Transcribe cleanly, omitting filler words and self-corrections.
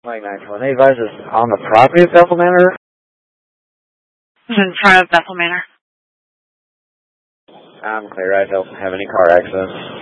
Mike 920 advises on the property of Bethel Manor. This is in front of Bethel Manor. I'm clear. I don't have any car accidents.